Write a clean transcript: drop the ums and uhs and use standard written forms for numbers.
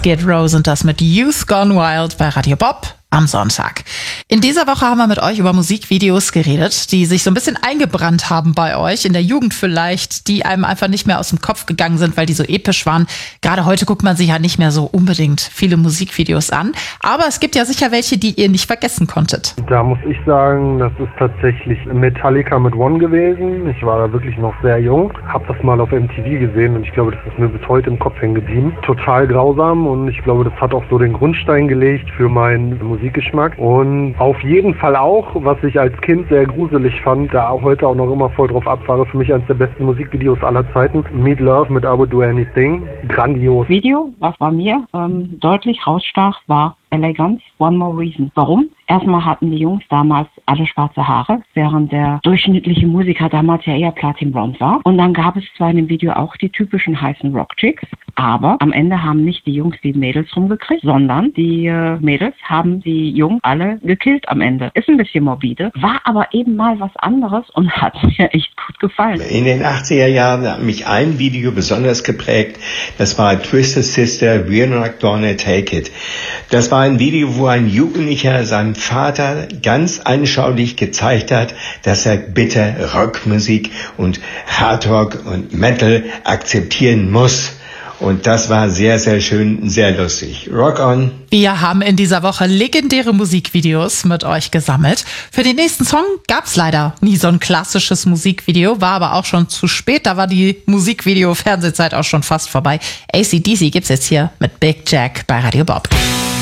Skid Row sind das mit Youth Gone Wild bei Radio Bob am Sonntag. In dieser Woche haben wir mit euch über Musikvideos geredet, die sich so ein bisschen eingebrannt haben bei euch, in der Jugend vielleicht, die einem einfach nicht mehr aus dem Kopf gegangen sind, weil die so episch waren. Gerade heute guckt man sich ja nicht mehr so unbedingt viele Musikvideos an, aber es gibt ja sicher welche, die ihr nicht vergessen konntet. Da muss ich sagen, das ist tatsächlich Metallica mit One gewesen. Ich war da wirklich noch sehr jung, hab das mal auf MTV gesehen und ich glaube, das ist mir bis heute im Kopf hängen geblieben. Total grausam und ich glaube, das hat auch so den Grundstein gelegt für meinen Musikgeschmack und auf jeden Fall auch, was ich als Kind sehr gruselig fand, da heute auch noch immer voll drauf abfahre, für mich eines der besten Musikvideos aller Zeiten, Meat Love mit I Would Do Anything, grandios. Video, was bei mir deutlich rausstach, war Elegance, One More Reason. Warum? Erstmal hatten die Jungs damals alle schwarze Haare, während der durchschnittliche Musiker damals ja eher Platin-Blond war. Und dann gab es zwar in dem Video auch die typischen heißen Rock-Chicks, aber am Ende haben nicht die Jungs die Mädels rumgekriegt, sondern die Mädels haben die Jungs alle gekillt am Ende. Ist ein bisschen morbide, war aber eben mal was anderes und hat mir echt gut gefallen. In den 80er Jahren hat mich ein Video besonders geprägt. Das war Twisted Sister, We're Not Gonna Take It. Das war ein Video, wo ein Jugendlicher seinem Vater ganz anschaulich gezeigt hat, dass er bitte Rockmusik und Hardrock und Metal akzeptieren muss. Und das war sehr, sehr schön, sehr lustig. Rock on! Wir haben in dieser Woche legendäre Musikvideos mit euch gesammelt. Für den nächsten Song gab's leider nie so ein klassisches Musikvideo, war aber auch schon zu spät. Da war die Musikvideo-Fernsehzeit auch schon fast vorbei. AC/DC gibt's jetzt hier mit Big Jack bei Radio Bob.